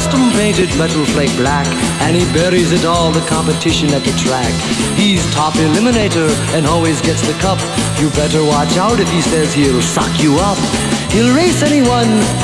custom painted metal flake black, and he buries it all the competition at the track. He's top eliminator and always gets the cup. You better watch out if he says he'll suck you up. He'll race anyone